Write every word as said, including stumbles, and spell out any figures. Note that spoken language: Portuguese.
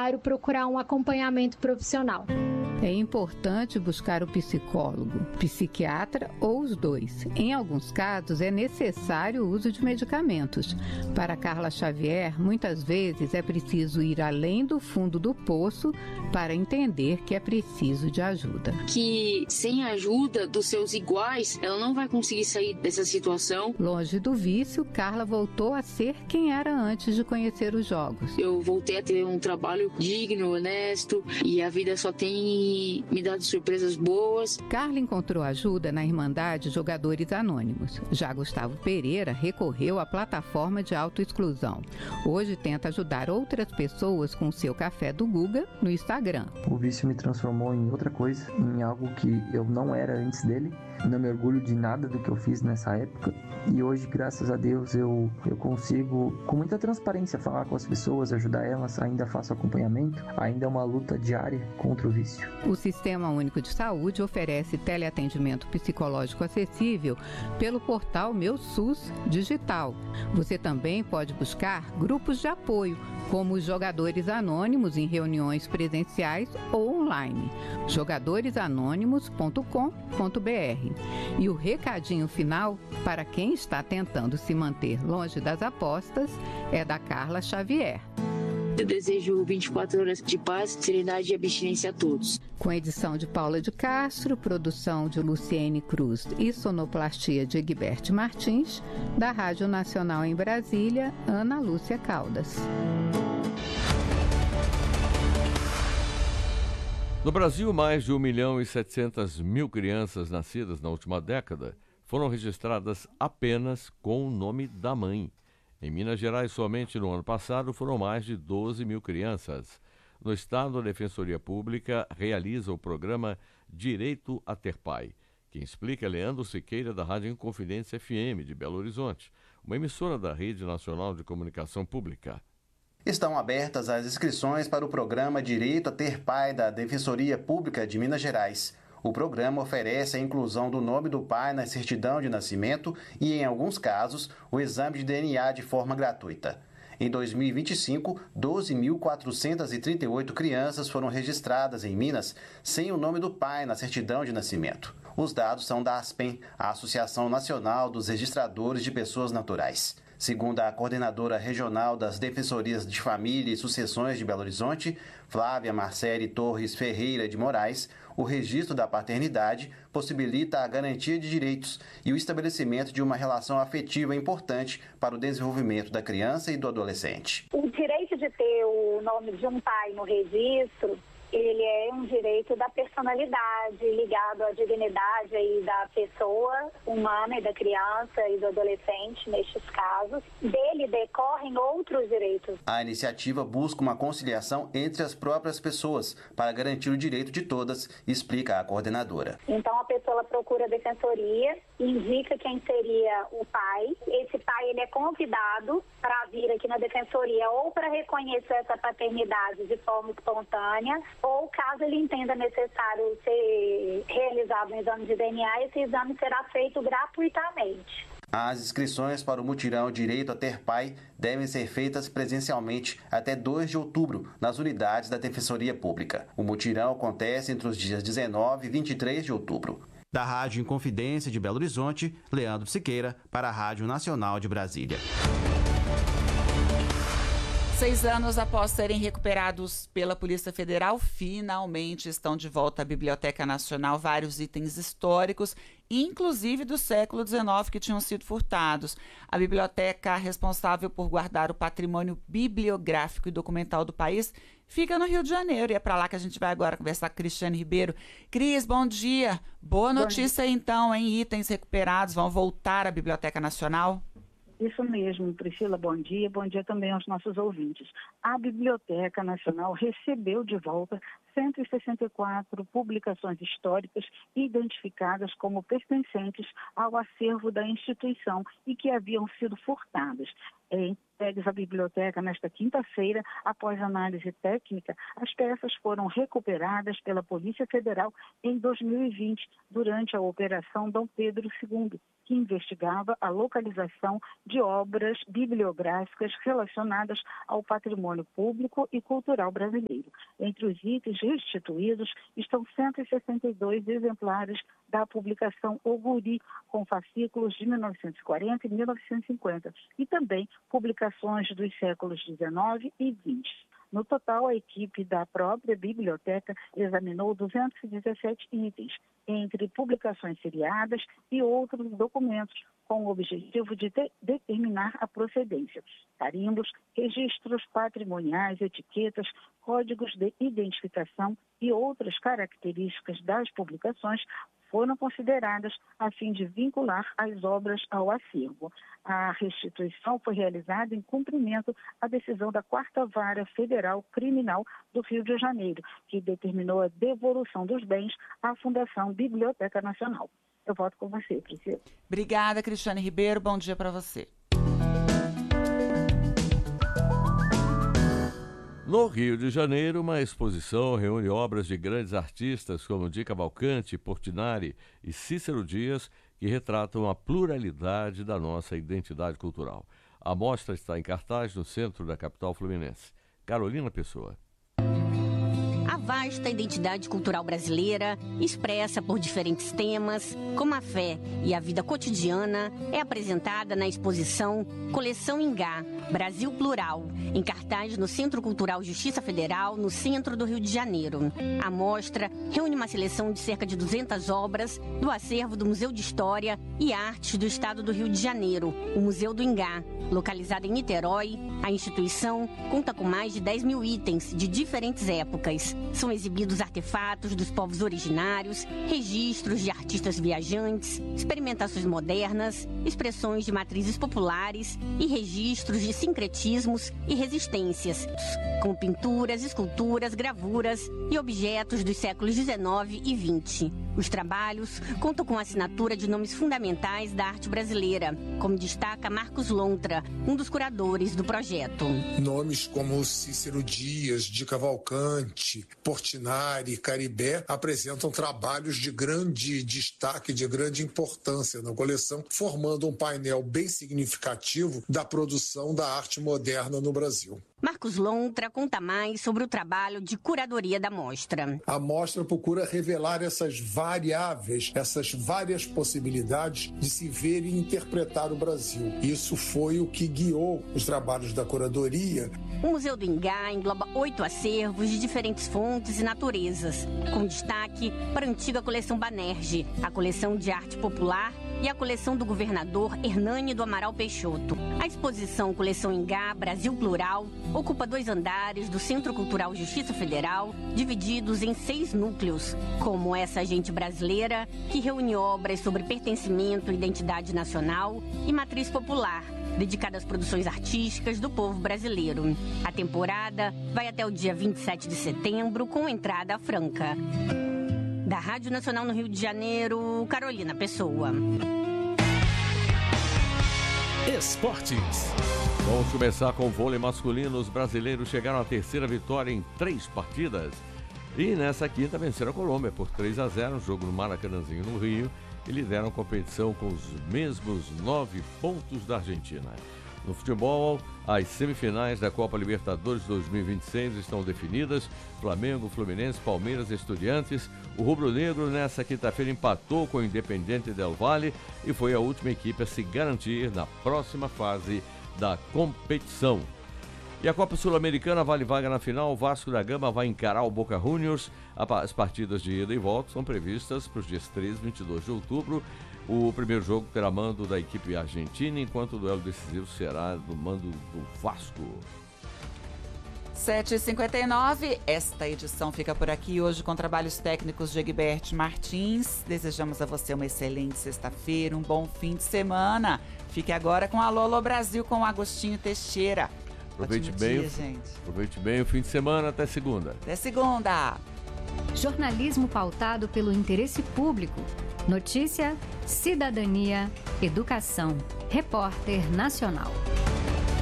necessário procurar um acompanhamento profissional. É importante buscar o psicólogo, psiquiatra ou os dois. Em alguns casos, é necessário o uso de medicamentos. Para Carla Xavier, muitas vezes é preciso ir além do fundo do poço para entender que é preciso de ajuda. Que sem a ajuda dos seus iguais, ela não vai conseguir sair dessa situação. Longe do vício, Carla voltou a ser quem era antes de conhecer os jogos. Eu voltei a ter um trabalho digno, honesto, e a vida só tem me dado surpresas boas. Carla encontrou ajuda na Irmandade Jogadores Anônimos. Já Gustavo Pereira recorreu à plataforma de autoexclusão. Hoje tenta ajudar outras pessoas com o seu Café do Guga no Instagram. O vício me transformou em outra coisa, em algo que eu não era antes dele. Não me orgulho de nada do que eu fiz nessa época. E hoje, graças a Deus, eu, eu consigo, com muita transparência, falar com as pessoas, ajudar elas. Ainda faço acompanhamento. Ainda é uma luta diária contra o vício. O Sistema Único de Saúde oferece teleatendimento psicológico acessível pelo portal Meu SUS Digital. Você também pode buscar grupos de apoio, como os Jogadores Anônimos em reuniões presenciais ou online. jogadores anônimos ponto com ponto b r. E o recadinho final para quem está tentando se manter longe das apostas é da Carla Xavier. Eu desejo vinte e quatro horas de paz, serenidade e abstinência a todos. Com edição de Paula de Castro, produção de Luciene Cruz e sonoplastia de Egberto Martins, da Rádio Nacional em Brasília, Ana Lúcia Caldas. No Brasil, mais de um milhão e setecentas mil crianças nascidas na última década foram registradas apenas com o nome da mãe. Em Minas Gerais, somente no ano passado, foram mais de doze mil crianças. No estado, a Defensoria Pública realiza o programa Direito a Ter Pai. Quem explica é Leandro Siqueira, da Rádio Inconfidência F M, de Belo Horizonte, uma emissora da Rede Nacional de Comunicação Pública. Estão abertas as inscrições para o programa Direito a Ter Pai da Defensoria Pública de Minas Gerais. O programa oferece a inclusão do nome do pai na certidão de nascimento e, em alguns casos, o exame de D N A de forma gratuita. Em dois mil e vinte e cinco, doze mil quatrocentas e trinta e oito crianças foram registradas em Minas sem o nome do pai na certidão de nascimento. Os dados são da ASPEN, a Associação Nacional dos Registradores de Pessoas Naturais. Segundo a coordenadora regional das Defensorias de Família e Sucessões de Belo Horizonte, Flávia Marcele Torres Ferreira de Moraes, o registro da paternidade possibilita a garantia de direitos e o estabelecimento de uma relação afetiva importante para o desenvolvimento da criança e do adolescente. O direito de ter o nome de um pai no registro, ele é um direito da personalidade, ligado à dignidade aí da pessoa humana e da criança e do adolescente, nestes casos. Dele decorrem outros direitos. A iniciativa busca uma conciliação entre as próprias pessoas para garantir o direito de todas, explica a coordenadora. Então a pessoa procura a defensoria, indica quem seria o pai. Esse pai ele é convidado para vir aqui na defensoria ou para reconhecer essa paternidade de forma espontânea, ou caso ele entenda necessário ser realizado um exame de D N A, esse exame será feito gratuitamente. As inscrições para o mutirão Direito a Ter Pai devem ser feitas presencialmente até dois de outubro nas unidades da Defensoria Pública. O mutirão acontece entre os dias dezenove e vinte e três de outubro. Da Rádio Inconfidência de Belo Horizonte, Leandro Siqueira, para a Rádio Nacional de Brasília. Seis anos após serem recuperados pela Polícia Federal, finalmente estão de volta à Biblioteca Nacional vários itens históricos, inclusive do século dezenove, que tinham sido furtados. A biblioteca responsável por guardar o patrimônio bibliográfico e documental do país fica no Rio de Janeiro, e é para lá que a gente vai agora conversar com Cristiane Ribeiro. Cris, bom dia. Boa notícia então, hein? Itens recuperados vão voltar à Biblioteca Nacional? Isso mesmo, Priscila, bom dia. Bom dia também aos nossos ouvintes. A Biblioteca Nacional recebeu de volta cento e sessenta e quatro publicações históricas identificadas como pertencentes ao acervo da instituição e que haviam sido furtadas. Entregues à biblioteca nesta quinta-feira, após análise técnica, as peças foram recuperadas pela Polícia Federal em dois mil e vinte, durante a Operação Dom Pedro segundo, que investigava a localização de obras bibliográficas relacionadas ao patrimônio público e cultural brasileiro. Entre os itens restituídos estão cento e sessenta e dois exemplares da publicação O Guri, com fascículos de mil novecentos e quarenta e mil novecentos e cinquenta, e também publicações dos séculos dezenove e vinte. No total, a equipe da própria biblioteca examinou duzentos e dezessete itens, entre publicações seriadas e outros documentos, com o objetivo de de- determinar a procedência. Carimbos, registros patrimoniais, etiquetas, códigos de identificação e outras características das publicações foram consideradas a fim de vincular as obras ao acervo. A restituição foi realizada em cumprimento à decisão da Quarta Vara Federal Criminal do Rio de Janeiro, que determinou a devolução dos bens à Fundação Biblioteca Nacional. Eu volto com você, Priscila. Obrigada, Cristiane Ribeiro. Bom dia para você. No Rio de Janeiro, uma exposição reúne obras de grandes artistas como Di Cavalcanti, Portinari e Cícero Dias, que retratam a pluralidade da nossa identidade cultural. A mostra está em cartaz no centro da capital fluminense. Carolina Pessoa. A vasta identidade cultural brasileira, expressa por diferentes temas, como a fé e a vida cotidiana, é apresentada na exposição Coleção Ingá, Brasil Plural, em cartaz no Centro Cultural Justiça Federal, no centro do Rio de Janeiro. A mostra reúne uma seleção de cerca de duzentas obras do acervo do Museu de História e Artes do Estado do Rio de Janeiro, o Museu do Ingá. Localizada em Niterói, a instituição conta com mais de dez mil itens de diferentes épocas. São exibidos artefatos dos povos originários, registros de artistas viajantes, experimentações modernas, expressões de matrizes populares e registros de sincretismos e resistências, com pinturas, esculturas, gravuras e objetos dos séculos dezenove e vinte. Os trabalhos contam com a assinatura de nomes fundamentais da arte brasileira, como destaca Marcos Lontra, um dos curadores do projeto. Nomes como Cícero Dias, Di Cavalcanti, Portinari, Caribé apresentam trabalhos de grande destaque, de grande importância na coleção, formando um painel bem significativo da produção da arte moderna no Brasil. Marcos Lontra conta mais sobre o trabalho de curadoria da mostra. A mostra procura revelar essas variáveis, essas várias possibilidades de se ver e interpretar o Brasil. Isso foi o que guiou os trabalhos da curadoria. O Museu do Ingá engloba oito acervos de diferentes fontes e naturezas, com destaque para a antiga coleção Banerjee, a coleção de arte popular e a coleção do governador Hernani do Amaral Peixoto. A exposição Coleção Ingá, Brasil Plural, ocupa dois andares do Centro Cultural Justiça Federal, divididos em seis núcleos, como essa gente brasileira, que reúne obras sobre pertencimento e identidade nacional, e matriz popular, dedicada às produções artísticas do povo brasileiro. A temporada vai até o dia vinte e sete de setembro, com entrada franca. Da Rádio Nacional no Rio de Janeiro, Carolina Pessoa. Esportes. Vamos começar com o vôlei masculino. Os brasileiros chegaram à terceira vitória em três partidas. E nessa quinta venceram a Colômbia por três a zero, um jogo no Maracanãzinho, no Rio, e lideram a competição com os mesmos nove pontos da Argentina. No futebol, as semifinais da Copa Libertadores dois mil e vinte e seis estão definidas. Flamengo, Fluminense, Palmeiras e Estudiantes. O rubro-negro nessa quinta-feira empatou com o Independiente del Valle e foi a última equipe a se garantir na próxima fase da competição. E a Copa Sul-Americana vale vaga na final. O Vasco da Gama vai encarar o Boca Juniors. As partidas de ida e volta são previstas para os dias treze e vinte e dois de outubro. O primeiro jogo terá mando da equipe argentina, enquanto o duelo decisivo será do mando do Vasco. sete e cinquenta e nove, esta edição fica por aqui, hoje com trabalhos técnicos de Egbert Martins. Desejamos a você uma excelente sexta-feira, um bom fim de semana. Fique agora com a Lolo Brasil com o Agostinho Teixeira. Aproveite Ótimo bem, dia, o, gente. aproveite bem o fim de semana, até segunda. Até segunda. Jornalismo pautado pelo interesse público. Notícia, cidadania, educação. Repórter Nacional.